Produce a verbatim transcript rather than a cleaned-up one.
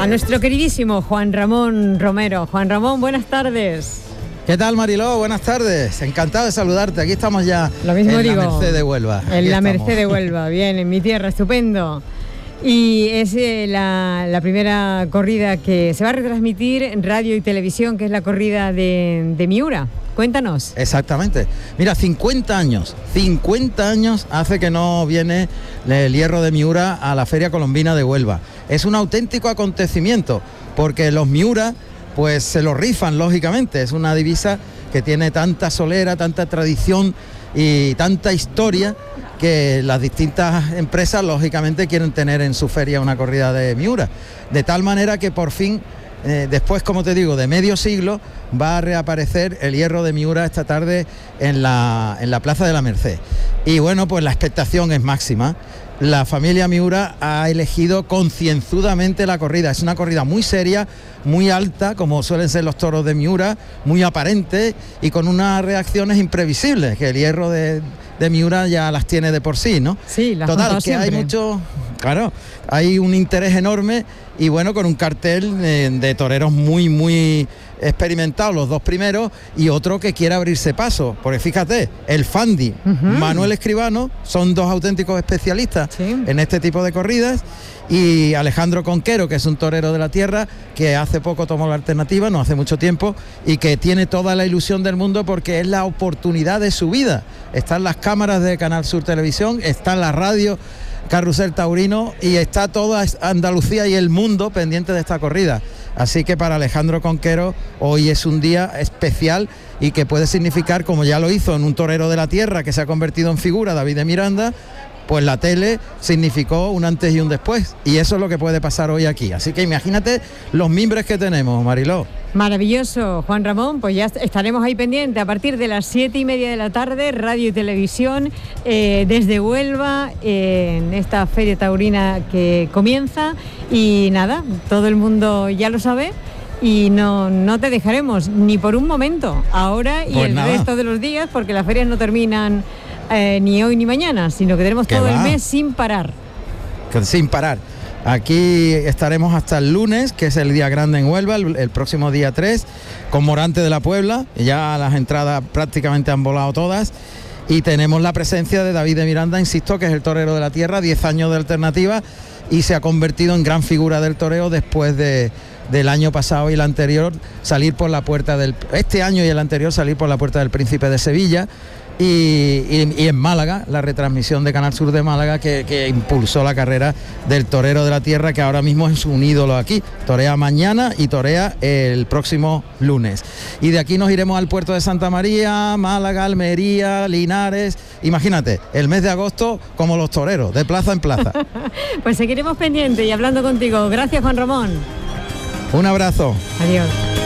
a nuestro queridísimo Juan Ramón Romero. Juan Ramón, buenas tardes. ¿Qué tal, Mariló? Buenas tardes. Encantado de saludarte. Aquí estamos ya Lo mismo en digo, la Merced de Huelva. En Aquí la estamos. Merced de Huelva, bien, en mi tierra, estupendo. Y es eh, la, la primera corrida que se va a retransmitir en radio y televisión, que es la corrida de, de Miura. Cuéntanos. Exactamente. Mira, cincuenta años, cincuenta años hace que no viene el hierro de Miura a la Feria Colombina de Huelva. Es un auténtico acontecimiento, porque los Miura pues se lo rifan, lógicamente. Es una divisa que tiene tanta solera, tanta tradición y tanta historia, que las distintas empresas lógicamente quieren tener en su feria una corrida de Miura, de tal manera que por fin, eh, después, como te digo, de medio siglo, va a reaparecer el hierro de Miura esta tarde en la, en la Plaza de la Merced. Y bueno, pues la expectación es máxima. La familia Miura ha elegido concienzudamente la corrida. Es una corrida muy seria, muy alta, como suelen ser los toros de Miura, muy aparente y con unas reacciones imprevisibles, que el hierro de, de Miura ya las tiene de por sí, ¿no? Sí, las Total, que siempre. hay mucho, claro, hay un interés enorme y bueno, con un cartel eh, de toreros muy, muy experimentados, los dos primeros, y otro que quiere abrirse paso, porque fíjate, el Fandi, uh-huh. Manuel Escribano, son dos auténticos especialistas sí. en este tipo de corridas, y Alejandro Conquero, que es un torero de la tierra, que hace poco tomó la alternativa, no hace mucho tiempo, y que tiene toda la ilusión del mundo porque es la oportunidad de su vida. Están las cámaras de Canal Sur Televisión, está la radio Carrusel Taurino y está toda Andalucía y el mundo pendiente de esta corrida. Así que para Alejandro Conquero hoy es un día especial y que puede significar, como ya lo hizo en un torero de la tierra que se ha convertido en figura, David de Miranda, pues la tele significó un antes y un después, y eso es lo que puede pasar hoy aquí. Así que imagínate los mimbres que tenemos, Mariló. Maravilloso, Juan Ramón, pues ya estaremos ahí pendientes a partir de las siete y media de la tarde, radio y televisión, eh, desde Huelva, eh, en esta feria taurina que comienza, y nada, todo el mundo ya lo sabe. Y no, no te dejaremos ni por un momento, ahora y pues el nada. resto de los días, porque las ferias no terminan eh, ni hoy ni mañana, sino que tenemos todo va? el mes sin parar. Sin parar. Aquí estaremos hasta el lunes, que es el día grande en Huelva, el, el próximo día tres, con Morante de la Puebla. Ya las entradas prácticamente han volado todas. Y tenemos la presencia de David de Miranda, insisto, que es el torero de la tierra, diez años de alternativa, y se ha convertido en gran figura del toreo después de... del año pasado y el anterior salir por la puerta del este año y el anterior salir por la puerta del Príncipe de Sevilla y, y, y en Málaga, la retransmisión de Canal Sur de Málaga que, que impulsó la carrera del torero de la tierra, que ahora mismo es un ídolo aquí. Torea mañana y torea el próximo lunes, y de aquí nos iremos al puerto de Santa María, Málaga, Almería, Linares. Imagínate, el mes de agosto como los toreros, de plaza en plaza. Pues seguiremos pendientes y hablando contigo. Gracias, Juan Ramón. Un abrazo. Adiós.